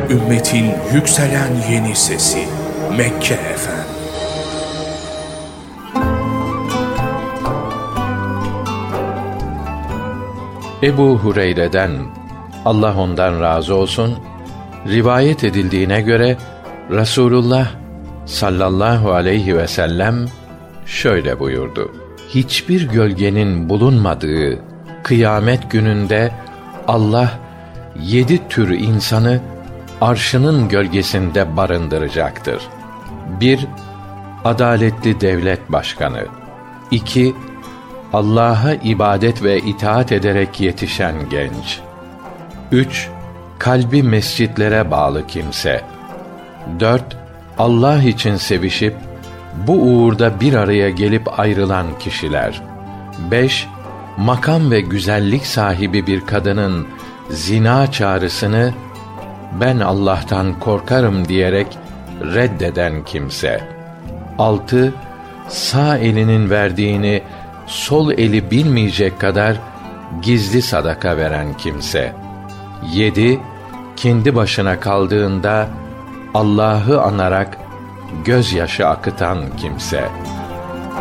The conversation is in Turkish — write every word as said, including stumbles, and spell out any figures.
Ümmetin yükselen yeni sesi Mekke Efem. Ebu Hureyre'den, Allah ondan razı olsun, rivayet edildiğine göre Resulullah sallallahu aleyhi ve sellem şöyle buyurdu: hiçbir gölgenin bulunmadığı kıyamet gününde Allah yedi tür insanı arşının gölgesinde barındıracaktır. bir Adaletli devlet başkanı. iki Allah'a ibadet ve itaat ederek yetişen genç. üç Kalbi mescitlere bağlı kimse. dört Allah için sevişip bu uğurda bir araya gelip ayrılan kişiler. beş Makam ve güzellik sahibi bir kadının zina çağrısını "Ben Allah'tan korkarım" diyerek reddeden kimse. altı Sağ elinin verdiğini sol eli bilmeyecek kadar gizli sadaka veren kimse. yedi Kendi başına kaldığında Allah'ı anarak gözyaşı akıtan kimse.